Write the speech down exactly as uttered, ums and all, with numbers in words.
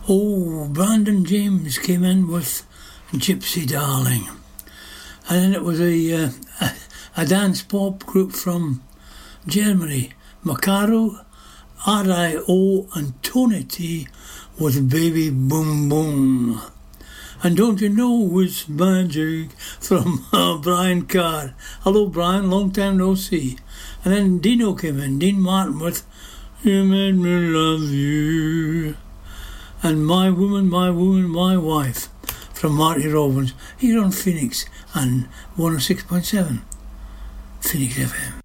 Oh, Brandon James came in with Gypsy Darling. And then it was a, uh, a, a dance pop group from Germany, Macaro, R I O and Tony T with Baby Boom Boom. And don't you know it's magic from uh, Brian Carr. Hello Brian, long time no see. And then Dino came in, Dean Martin with You Made Me Love You. And My Woman, My Woman, My Wife from Marty Robbins here on Phoenix and one oh six point seven Phoenix F M.